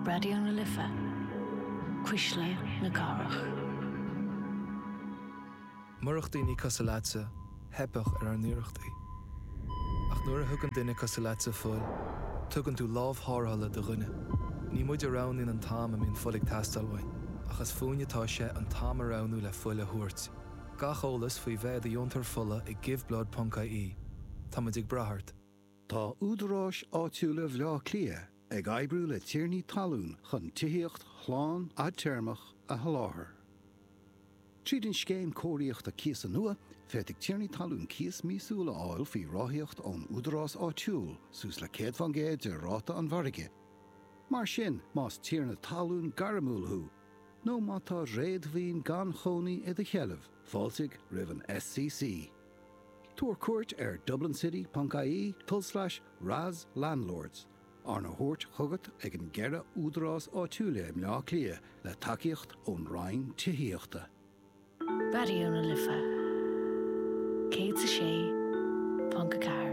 Radio na Lifa, Quisle na Carach. Murachtaí Casalatsa, hebach ar nuirachtaí. Ach nuair a thugann duine Casalatsa fuil, tugann tú lámh thárthala do ghine. Ní muid arán in an tám a mín fulig tastalhain, ach as fúinetá sé an tám aránú le fuile thuairt. Gach ólas faoi bheith a diontar fulla I giveblod.ie. Tá muid ag brathart. Tá údarás áitiúla bhleá clia ag aibrú le tíirní talún chun tíocht chláán a termach a haláthair. Tríd an scéim cóiríocht a cías an nua, fetig tíirní talún cías mísúla áil fí ráthíocht ón údarás áitiúil sús le céad van géad de ráta an bharige. Mar sin más tíirna talún garamúlthú, nó mátá réad bhín gan chonaí I de cheileh, fáilsigh ribh an SCC. Tuair cuairt ar dublincity.ie/Raz Landlords. Arna thuairt chugat ag an ghearra údarás áitiúla im leá clia le takeíocht ón Rhain títhíochta. Radio na Lifa, Céad sa sé, Ponca Car.